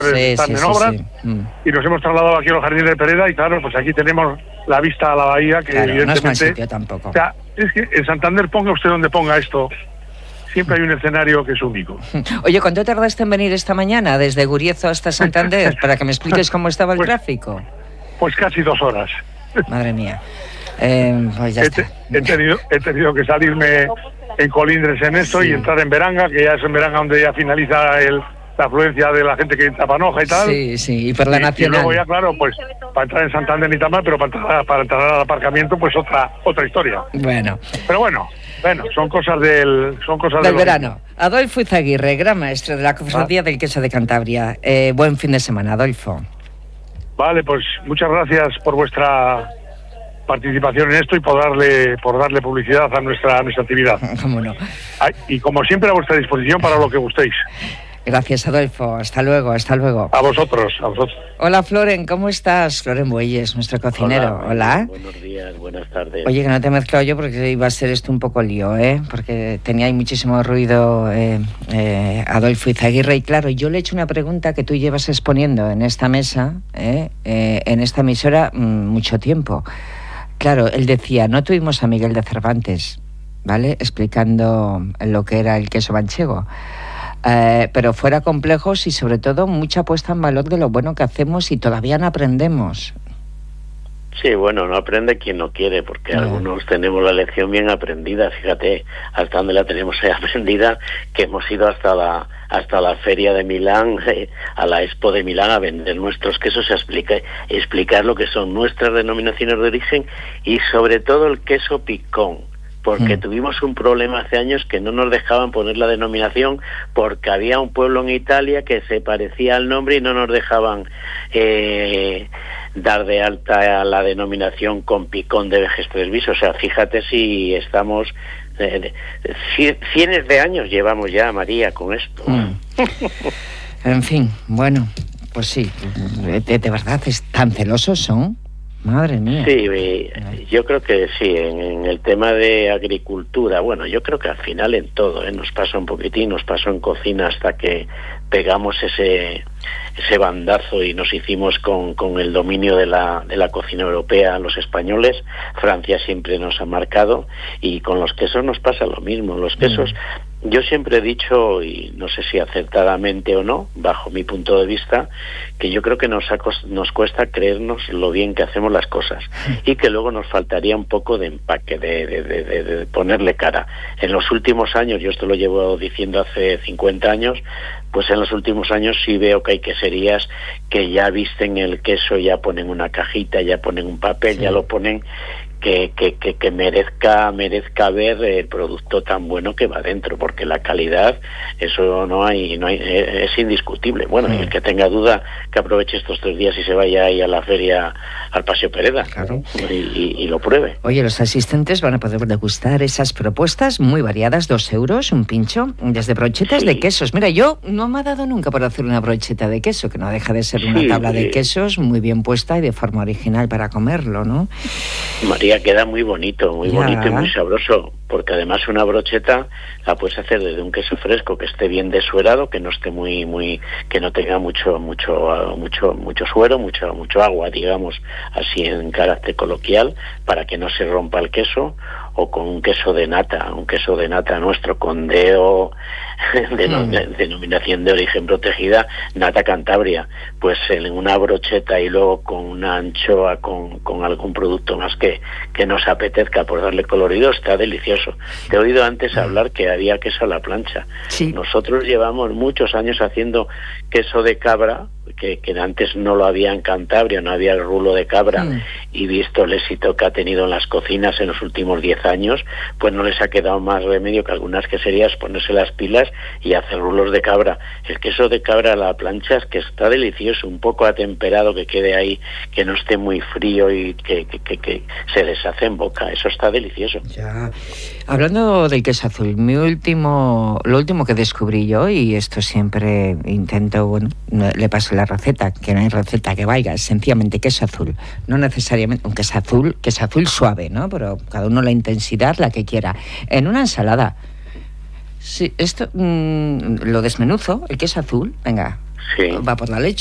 están en obras, y nos hemos trasladado aquí a los Jardines de Pereda, y claro, pues aquí tenemos la vista a la bahía, que claro, evidentemente... no es mal sitio tampoco. O sea, es que en Santander, ponga usted donde ponga esto, siempre hay un escenario que es único. Oye, ¿cuánto tardaste en venir esta mañana desde Guriezo hasta Santander? Para que me expliques cómo estaba el tráfico. Pues casi 2 horas. Madre mía. Pues ya está. He tenido que salirme en Colindres en esto, y entrar en Beranga, que ya es en Beranga donde ya finaliza la afluencia de la gente que entra a Panoja y tal. Sí, y por la Nacional. Y luego ya, claro, pues para entrar en Santander ni tan mal, pero para entrar al aparcamiento, pues otra historia. Bueno. Pero bueno, son cosas del verano. Adolfo Izaguirre, gran maestro de la Cofradía del Queso de Cantabria. Buen fin de semana, Adolfo. Vale, pues muchas gracias por vuestra participación en esto y por darle publicidad a nuestra actividad. ¿Cómo no? Y como siempre, a vuestra disposición para lo que gustéis. Gracias, Adolfo. Hasta luego. A vosotros. Hola, Floren, ¿cómo estás? Floren Bueyes, nuestro cocinero. Hola. Buenos días, buenas tardes. Oye, que no te he mezclado yo porque iba a ser esto un poco lío, porque tenía ahí muchísimo ruido Adolfo Izaguirre. Y claro, yo le he hecho una pregunta que tú llevas exponiendo en esta mesa, en esta emisora, mucho tiempo. Claro, él decía, no tuvimos a Miguel de Cervantes, ¿vale?, explicando lo que era el queso manchego. Pero fuera complejos y sobre todo mucha puesta en valor de lo bueno que hacemos y todavía no aprendemos. Sí, bueno, no aprende quien no quiere, porque algunos tenemos la lección bien aprendida. Fíjate hasta dónde la tenemos aprendida, que hemos ido hasta la feria de Milán, a la Expo de Milán, a vender nuestros quesos, a explicar lo que son nuestras denominaciones de origen y sobre todo el queso picón. Porque tuvimos un problema hace años que no nos dejaban poner la denominación porque había un pueblo en Italia que se parecía al nombre y no nos dejaban dar de alta a la denominación con picón de Vejes bis. O sea, fíjate si estamos... Cientos de años llevamos ya, María, con esto. En fin, bueno, pues sí, de verdad, ¿tan celosos son? Madre mía. Sí, yo creo que sí, en el tema de agricultura, bueno, yo creo que al final en todo, nos pasa un poquitín, nos pasó en cocina hasta que pegamos ese bandazo y nos hicimos con el dominio de la cocina europea los españoles. Francia siempre nos ha marcado, y con los quesos nos pasa lo mismo. Los quesos, yo siempre he dicho, y no sé si acertadamente o no, bajo mi punto de vista, que yo creo que nos cuesta creernos lo bien que hacemos las cosas, y que luego nos faltaría un poco de empaque, de ponerle cara. En los últimos años, yo esto lo llevo diciendo hace 50 años, pues en los últimos años sí veo que hay queserías que ya visten el queso, ya ponen una cajita, ya ponen un papel, ya lo ponen, que merezca ver el producto tan bueno que va dentro, porque la calidad, eso no hay es indiscutible. Bueno, y el que tenga duda, que aproveche estos 3 días y se vaya ahí a la feria, al Paseo Pereda, claro, y lo pruebe. Oye, los asistentes van a poder degustar esas propuestas muy variadas, 2 euros, un pincho, desde brochetas de quesos. Mira, yo no me ha dado nunca por hacer una brocheta de queso, que no deja de ser una tabla de quesos muy bien puesta y de forma original para comerlo, ¿no? María, queda muy bonito y muy sabroso, porque además una brocheta la puedes hacer desde un queso fresco que esté bien desuerado, que no esté que no tenga mucho suero, mucho agua, digamos así en carácter coloquial, para que no se rompa el queso, o con un queso de nata nuestro con DO, denominación de origen protegida, nata Cantabria, pues en una brocheta y luego con una anchoa, con algún producto más que nos apetezca por darle colorido, está delicioso. Te he oído antes hablar que había queso a la plancha. Sí. Nosotros llevamos muchos años haciendo queso de cabra, que antes no lo había en Cantabria, no había el rulo de cabra, y visto el éxito que ha tenido en las cocinas en los últimos 10 años, pues no les ha quedado más remedio que algunas queserías ponerse las pilas y hacer rulos de cabra. El queso de cabra a la plancha es que está delicioso, un poco atemperado, que quede ahí, que no esté muy frío y que se deshace en boca. Eso está delicioso. Ya. Hablando del queso azul, lo último que descubrí yo, y esto siempre intento, bueno, le paso la receta, que no hay receta que valga, es sencillamente queso azul, no necesariamente un queso azul suave, ¿no? Pero cada uno la intensidad, la que quiera. En una ensalada, sí, esto lo desmenuzo, el queso azul, venga, Sí. Va por la leche.